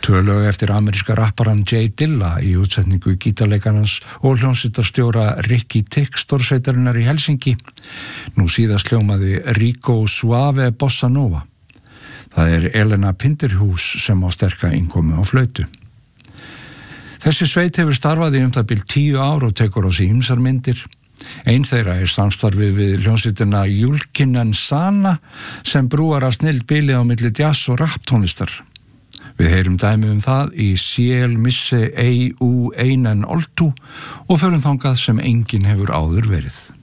Tvö lög eftir ameríska rapparann Jay Dilla í útsetningu gítarleikarans og hljómsveitarstjóra Ricky Tick stórsveitarinnar í Helsinki. Nú síðast hljómaði Rico Suave Bossa Nova. Það Elena Pinderhús sem á sterka innkomu á flautu. Þessi sveit hefur starfað í það bil 10 ár og tekur á sig ýmsar myndir. Ein þeirra samstarfið við hljómsveitina Julkinen Sana sem brúar af snilld bilið á milli jazz og rapptónlistar. Við heyrum dæmi það í Ciel Misse Ei U Einen Oltu og förum þangað sem enginn hefur áður verið.